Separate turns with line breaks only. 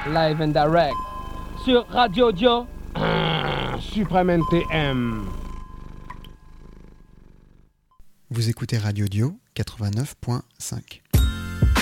live and direct, sur Radio Dio, Supreme NTM.
Vous écoutez Radio Dio 89.5.